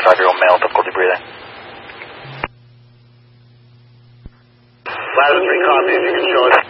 25-year-old male, difficulty breathing. Latitude 3 copy, if you can show us